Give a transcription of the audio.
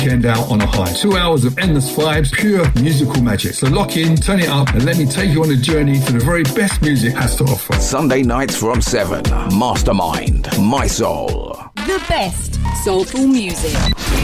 weekend out on a high. 2 hours of endless vibes, pure musical magic. So lock in, turn it up, and let me take you on a journey to the very best music has to offer. Sunday nights from 7. Mastermind, My Soul. The best soulful music.